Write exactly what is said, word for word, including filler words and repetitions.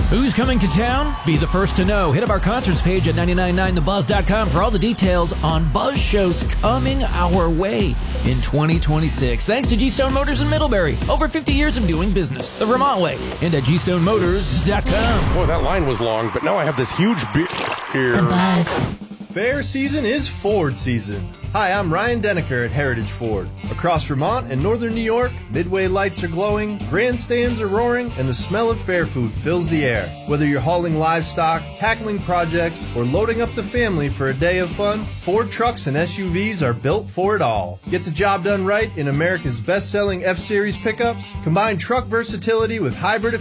Who's coming to town? Be the first to know. Hit up our concerts page at nine nine nine the buzz dot com for all the details on Buzz shows coming our way in twenty twenty-six. Thanks to G-Stone Motors in Middlebury. Over fifty years of doing business the Vermont way. And at G Stone Motors dot com. Boy, that line was long, but now I have this huge beer here. The Buzz. Fair season is Ford season. Hi, I'm Ryan Deneker at Heritage Ford. Across Vermont and northern New York, Midway lights are glowing, grandstands are roaring, and the smell of fair food fills the air. Whether you're hauling livestock, tackling projects, or loading up the family for a day of fun, Ford trucks and S U Vs are built for it all. Get the job done right in America's best-selling F-Series pickups. Combine truck versatility with hybrid